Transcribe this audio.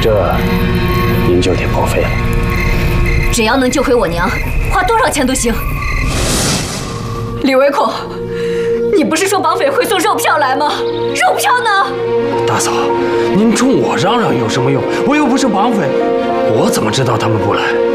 这您就得破费了。 只要能救回我娘，花多少钱都行。李维孔，你不是说绑匪会送肉票来吗？肉票呢？ 大嫂，您冲我嚷嚷有什么用？我又不是绑匪，我怎么知道他们不来？